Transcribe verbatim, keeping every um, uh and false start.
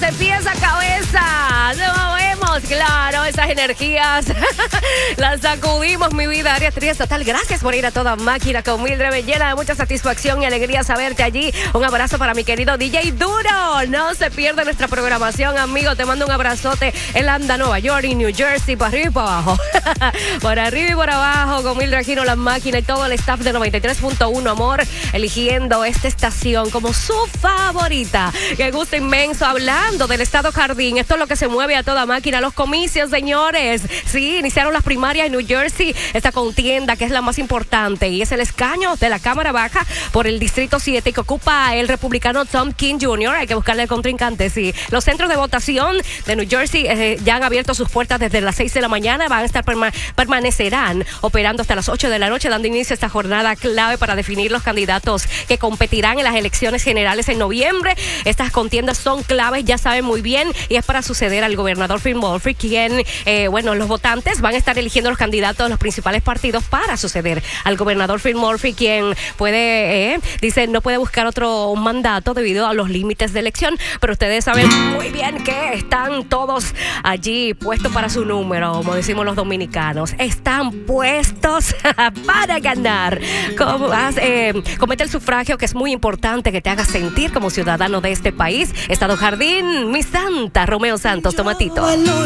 de pies a cabeza. Nos movemos, claro, esas energías las sacudimos, mi vida. Área tres total, gracias por ir a toda máquina con Mildred. Me llena de mucha satisfacción y alegría saberte allí. Un abrazo para mi querido D J Duro. No se pierda nuestra programación, amigo. Te mando un abrazote. Él anda a Nueva York y New Jersey, para arriba y para abajo. Por arriba y por abajo, con Mildred Aquino, la máquina y todo el staff de noventa y tres punto uno, amor, eligiendo esta estación como su favorita. Qué gusto inmenso, hablando del Estado Jardín. Esto es lo que se mueve a toda máquina. Los comicios, señores. Sí, iniciaron las primarias en New Jersey. Esta contienda que es la más importante y es el escaño de la Cámara Baja por el Distrito siete que ocupa el republicano Tom King junior Hay que buscarle el contrincante, sí. Los centros de votación de New Jersey eh, ya han abierto sus puertas desde las seis de la mañana. Van a estar perma permanecerán operando hasta las ocho de la noche, dando inicio a esta jornada clave para definir los candidatos que competirán en las elecciones generales en noviembre. Estas contiendas son claves, ya saben muy bien, y es para suceder al gobernador Phil Murphy, quien, eh, bueno, los votantes van a estar eligiendo los candidatos de los principales partidos para suceder al gobernador Phil Murphy, quien puede, eh, dice, no puede buscar otro mandato debido a los límites de elección, pero ustedes saben muy bien que están todos allí puestos para su número, como decimos los dominicanos. Están puestos para ganar. Como, eh, comete el sufragio, que es muy importante que te haga sentir como ciudadano de este país. Estado Jardín, mi santa, Romeo Santos, Tomatito.